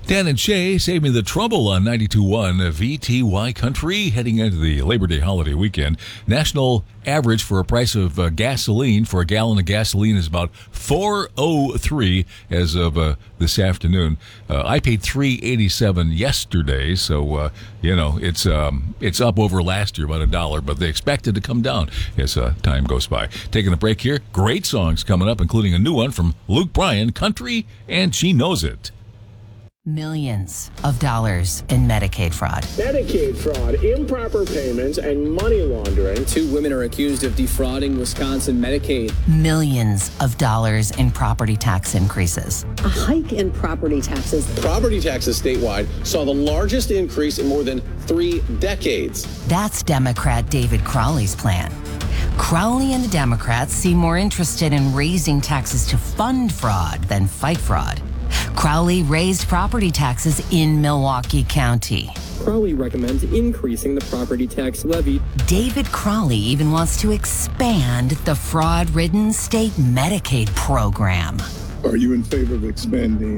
Dan and Shay, save me the trouble on 92.1 VTY Country, heading into the Labor Day holiday weekend. National average for a price of gasoline for a gallon of gasoline is about $4.03 as of this afternoon. I paid $3.87 yesterday, so it's up over last year about $1, but they expect it to come down as time goes by. Taking a break here. Great songs coming up, including a new one from Luke Bryan, Country, and She Knows It. Millions of dollars in Medicaid fraud. Medicaid fraud, improper payments, and money laundering. 2 women are accused of defrauding Wisconsin Medicaid. Millions of dollars in property tax increases. A hike in property taxes. Property taxes statewide saw the largest increase in more than 3 decades. That's Democrat David Crowley's plan. Crowley and the Democrats seem more interested in raising taxes to fund fraud than fight fraud. Crowley raised property taxes in Milwaukee County. Crowley recommends increasing the property tax levy. David Crowley even wants to expand the fraud-ridden state Medicaid program. Are you in favor of expanding